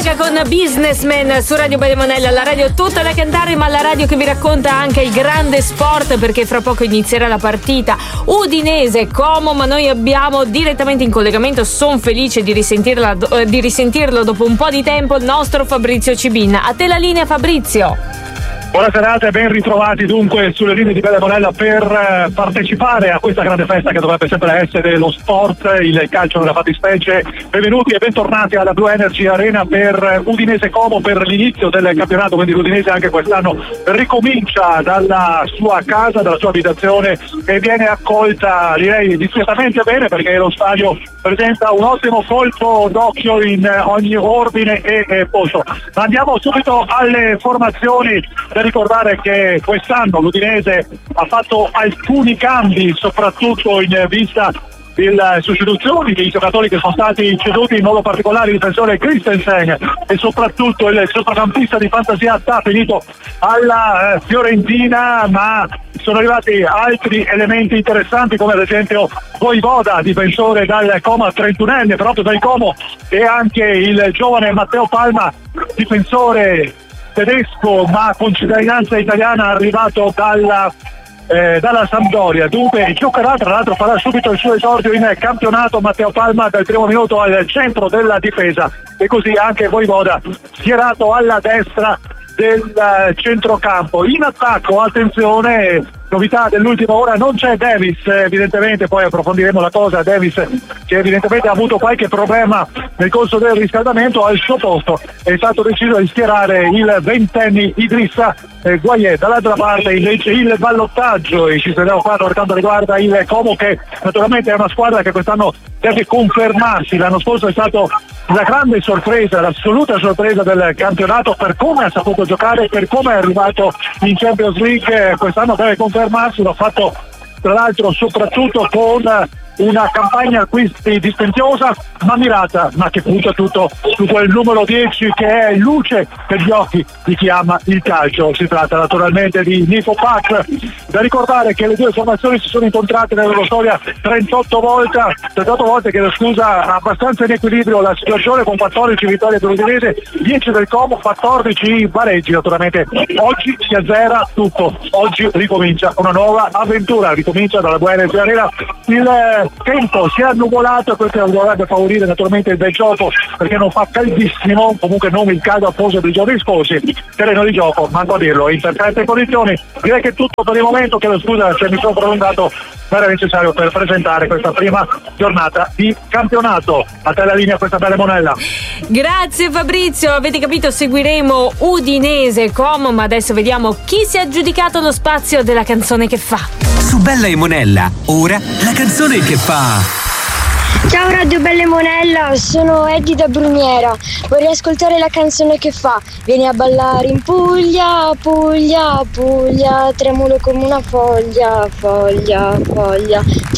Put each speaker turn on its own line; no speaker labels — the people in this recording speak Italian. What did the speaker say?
musica con Businessman su Radio Belle Monella, la radio tutta da cantare, ma la radio che vi racconta anche il grande sport, perché fra poco inizierà la partita Udinese-Como, ma noi abbiamo direttamente in collegamento, sono felice di risentirlo dopo un po' di tempo, il nostro Fabrizio Cibin. A te la linea, Fabrizio.
Buona serata e ben ritrovati dunque sulle linee di Belle Monella per partecipare a questa grande festa che dovrebbe sempre essere lo sport, il calcio nella fattispecie. Benvenuti e bentornati alla Blue Energy Arena per Udinese Como, per l'inizio del campionato, quindi l'Udinese anche quest'anno ricomincia dalla sua casa, dalla sua abitazione, e viene accolta direi discretamente bene, perché lo stadio presenta un ottimo colpo d'occhio in ogni ordine e posto. Ma andiamo subito alle formazioni. Da ricordare che quest'anno l'Udinese ha fatto alcuni cambi, soprattutto in vista delle sostituzioni dei giocatori che sono stati ceduti, in modo particolare il difensore Christensen e soprattutto il centrocampista di fantasia Attà, finito alla Fiorentina, ma sono arrivati altri elementi interessanti, come ad esempio Voivoda, difensore dal Como, 31enne proprio del Como, e anche il giovane Matteo Palma, difensore tedesco ma con cittadinanza italiana, arrivato dalla Sampdoria. Dunque giocherà, tra l'altro farà subito il suo esordio in campionato Matteo Palma dal primo minuto al centro della difesa, e così anche Voivoda schierato alla destra del centrocampo. In attacco, attenzione, novità dell'ultima ora, non c'è Davis evidentemente, poi approfondiremo la cosa. Davis, che evidentemente ha avuto qualche problema nel corso del riscaldamento, al suo posto è stato deciso di schierare il ventenne Idrissa Gueye. Dall'altra parte invece il ballottaggio, e ci saremo qua per quanto riguarda il Como, che naturalmente è una squadra che quest'anno deve confermarsi. L'anno scorso è stato la grande sorpresa, l'assoluta sorpresa del campionato, per come ha saputo giocare, per come è arrivato in Champions League. Quest'anno deve confermarsi, l'ha fatto tra l'altro soprattutto con una campagna acquisti dispendiosa ma mirata, ma che punta tutto su quel numero 10 che è luce per gli occhi di chi ama il calcio. Si tratta naturalmente di Niko Pak. Da ricordare che le due formazioni si sono incontrate nella loro storia 38 volte, chiedo scusa, abbastanza in equilibrio la situazione, con 14 vittorie dell'Udinese, 10 del Como, 14 pareggi. Naturalmente oggi si azzera tutto, oggi ricomincia una nuova avventura, ricomincia dalla Blue Energy Arena. Il tempo si è annuvolato, questo dovrebbe favorire naturalmente il bel gioco, perché non fa caldissimo, comunque non il caldo apposo dei giorni scorsi. Terreno di gioco, manco a dirlo, in perfette condizioni. Direi che è tutto per il momento, chiedo scusa se mi sono prolungato, ma era necessario per presentare questa prima giornata di campionato. A te la linea, questa Belle Monella.
Grazie Fabrizio, avete capito, seguiremo Udinese Como, ma adesso vediamo chi si è aggiudicato lo spazio della canzone che fa.
Su Bella e Monella, ora la canzone che fa.
Ciao Radio Belle Monella, sono Eddie da Bruniera. Vorrei ascoltare la canzone che fa. Vieni a ballare in Puglia, Puglia, Puglia, tremulo come una foglia, foglia, foglia.